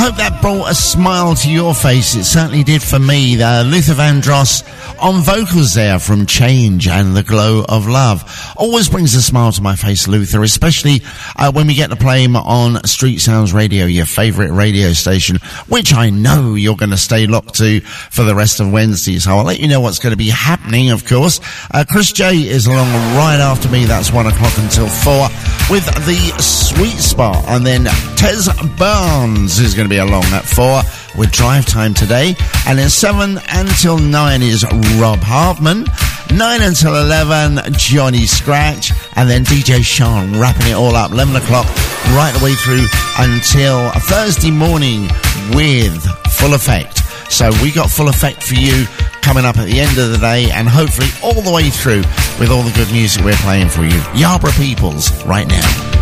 hope that brought a smile to your face. It certainly did for me. Luther Vandross on vocals there from Change and The Glow of Love. Always brings a smile to my face, Luther, especially when we get to play him on Street Sounds Radio, your favourite radio station, which I know you're going to stay locked to for the rest of Wednesday. So I'll let you know what's going to be happening, of course. Chris J is along right after me. That's 1 o'clock until 4 with The Sweet Spot. And then Tez Barnes is going to be along at 4 with Drive Time Today. And then 7 until 9 is Rob Hartman. 9 until 11, Johnny Scratch. And then DJ Sean wrapping it all up. 11 o'clock right the way through until Thursday morning with Full Effect. So we got Full Effect for you coming up at the end of the day, and hopefully all the way through with all the good music we're playing for you. Yarborough Peoples right now.